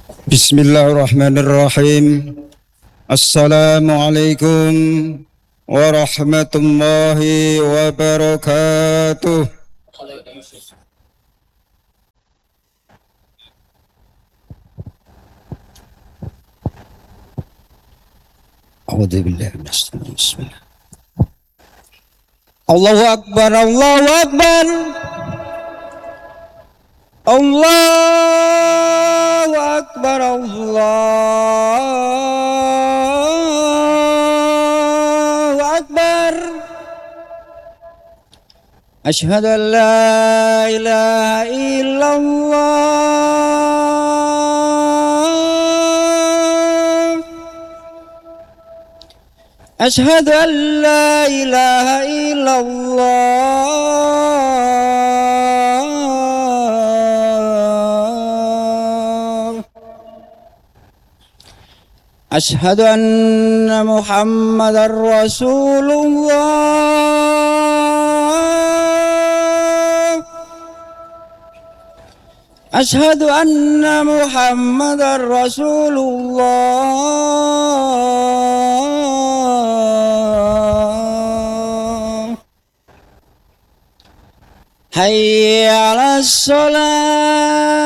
Bismillahirrahmanirrahim. Assalamualaikum warahmatullahi wabarakatuh. A'udzubillahi minasyaitonir rajim. Bismillah. Allahu akbar, Allahu akbar. Allahu akbar, Allahu akbar. Asyhadu an la ilaha illallah. Asyhadu an la ilaha illallah. Asyhadu anna Muhammadar Rasulullah. Asyhadu anna Muhammadar Rasulullah. Hayya 'alas shalah.